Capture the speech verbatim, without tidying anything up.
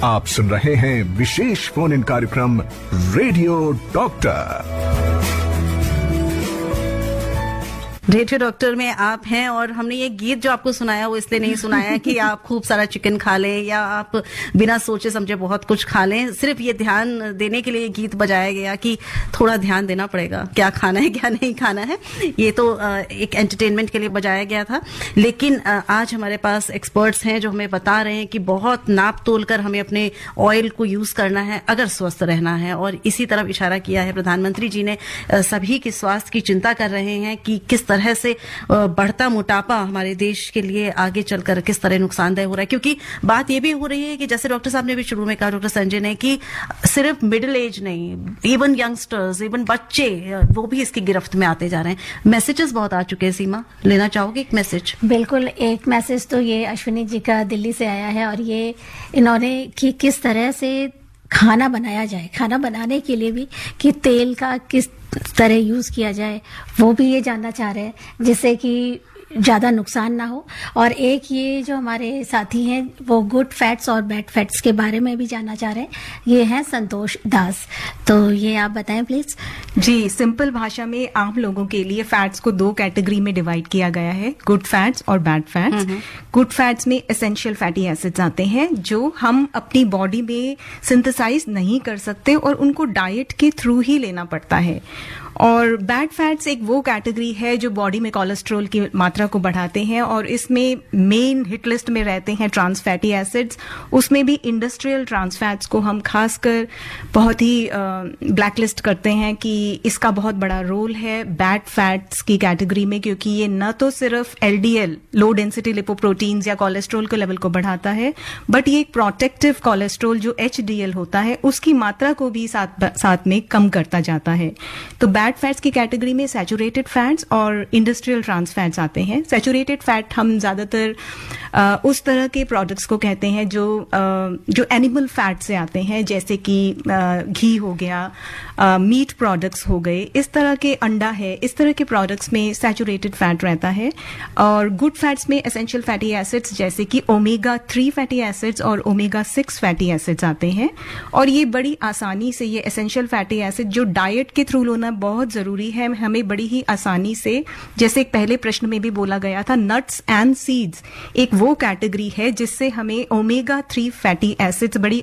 आप सुन रहे हैं विशेष फोन इन कार्यक्रम रेडियो डॉक्टर। रेडियो डॉक्टर में आप हैं और हमने ये गीत जो आपको सुनाया वो इसलिए नहीं सुनाया कि आप खूब सारा चिकन खा लें या आप बिना सोचे समझे बहुत कुछ खा लें। सिर्फ ये ध्यान देने के लिए ये गीत बजाया गया कि थोड़ा ध्यान देना पड़ेगा, क्या खाना है क्या नहीं खाना है। ये तो एक एंटरटेनमेंट के लिए बजाया गया था, लेकिन आज हमारे पास एक्सपर्ट्स हैं जो हमें बता रहे हैं कि बहुत नाप तोल कर हमें अपने ऑयल को यूज करना है अगर स्वस्थ रहना है। और इसी तरफ इशारा किया है प्रधानमंत्री जी ने, सभी के स्वास्थ्य की चिंता कर रहे हैं कि किस तरह से बढ़ता मोटापा हमारे देश के लिए आगे चलकर किस तरह नुकसानदेह हो रहा है। क्योंकि बात यह भी हो रही है कि जैसे डॉक्टर साहब ने भी शुरू में कहा, डॉक्टर संजय ने, कि सिर्फ मिडिल एज नहीं, इवन यंगस्टर्स, इवन बच्चे, वो भी इसकी गिरफ्त में आते जा रहे हैं। मैसेजेस बहुत आ चुके हैं। सीमा, लेना चाहोगे एक मैसेज? बिल्कुल, एक मैसेज तो ये अश्विनी जी का दिल्ली से आया है और ये इन्होंने कि किस तरह से खाना बनाया जाए, खाना बनाने के लिए भी कि तेल का किस तरह यूज किया जाए वो भी ये जानना चाह रहे हैं, जिससे कि ज्यादा नुकसान ना हो। और एक ये जो हमारे साथी हैं वो गुड फैट्स और बैड फैट्स के बारे में भी जानना चाह रहे हैं। ये हैं संतोष दास, तो ये आप बताएं प्लीज। जी, सिंपल भाषा में आम लोगों के लिए फैट्स को दो कैटेगरी में डिवाइड किया गया है, गुड फैट्स और बैड फैट्स। गुड फैट्स में एसेंशियल फैटी एसिड्स आते हैं जो हम अपनी बॉडी में सिंथेसाइज नहीं कर सकते और उनको डाइट के थ्रू ही लेना पड़ता है। और बैड फैट्स एक वो कैटेगरी है जो बॉडी में कोलेस्ट्रॉल की मात्रा को बढ़ाते हैं और इसमें मेन हिट लिस्ट में रहते हैं ट्रांस फैटी एसिड्स। उसमें भी इंडस्ट्रियल ट्रांस फैट्स को हम खासकर बहुत ही ब्लैक लिस्ट करते हैं कि इसका बहुत बड़ा रोल है बैड फैट्स की कैटेगरी में, क्योंकि ये न तो सिर्फ एलडीएल, लो डेंसिटी लिपोप्रोटीन्स या कोलेस्ट्रॉल के लेवल को बढ़ाता है, बट ये एक प्रोटेक्टिव कोलेस्ट्रॉल जो एचडीएल होता है उसकी मात्रा को भी साथ साथ में कम करता जाता है। तो बैड फैट्स की कैटेगरी में सैचुरेटेड फैट्स और इंडस्ट्रियल ट्रांस फैट्स आते हैं। सैचुरेटेड फैट हम ज्यादातर आ, उस तरह के प्रोडक्ट्स को कहते हैं जो आ, जो एनिमल फैट से आते हैं, जैसे कि घी हो गया, आ, मीट प्रोडक्ट्स हो गए, इस तरह के अंडा है, इस तरह के प्रोडक्ट्स में सैचुरेटेड फैट रहता है। और गुड फैट्स में एसेंशियल फैटी एसिड्स जैसे कि ओमेगा थ्री फैटी एसिड्स और ओमेगा सिक्स फैटी एसिड्स आते हैं। और ये बड़ी आसानी से, ये एसेंशियल फैटी एसिड जो डाइट के थ्रू लेना बहुत जरूरी है, हमें बड़ी ही आसानी से, जैसे एक पहले प्रश्न में भी बोला गया था, नट्स एंड सीड्स एक वो कैटेगरी है जिससे हमें ओमेगा थ्री फैटी एसिड्स बड़ी